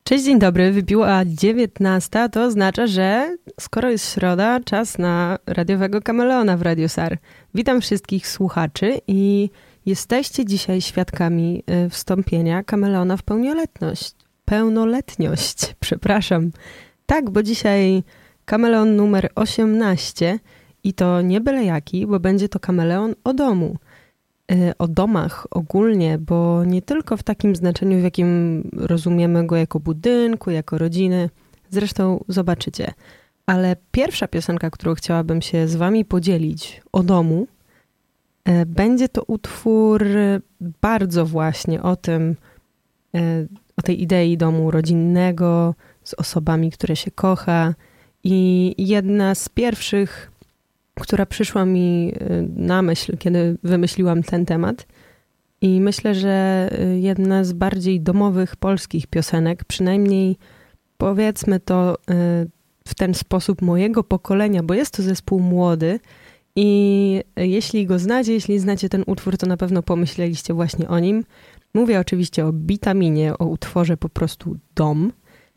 Cześć, dzień dobry. Wybiła 19. To oznacza, że skoro jest środa, czas na radiowego kameleona w Radio SAR. Witam wszystkich słuchaczy i jesteście dzisiaj świadkami wstąpienia kameleona w pełnoletność. Przepraszam. Tak, bo dzisiaj kameleon numer 18 i to nie byle jaki, bo będzie to kameleon o domu. O domach ogólnie, bo nie tylko w takim znaczeniu, w jakim rozumiemy go jako budynku, jako rodziny. Zresztą zobaczycie. Ale pierwsza piosenka, którą chciałabym się z wami podzielić o domu, będzie to utwór bardzo właśnie o tym, o tej idei domu rodzinnego, z osobami, które się kocha. I jedna z pierwszych, która przyszła mi na myśl, kiedy wymyśliłam ten temat. I myślę, że jedna z bardziej domowych polskich piosenek, przynajmniej powiedzmy to w ten sposób mojego pokolenia, bo jest to zespół młody i jeśli go znacie, jeśli znacie ten utwór, to na pewno pomyśleliście właśnie o nim. Mówię oczywiście o Bitaminie, o utworze po prostu Dom,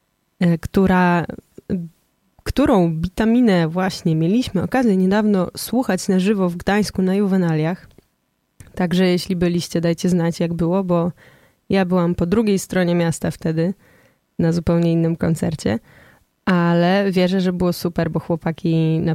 którą Bitaminę właśnie mieliśmy okazję niedawno słuchać na żywo w Gdańsku na Juwenaliach. Także jeśli byliście, dajcie znać jak było, bo ja byłam po drugiej stronie miasta wtedy na zupełnie innym koncercie, ale wierzę, że było super, bo chłopaki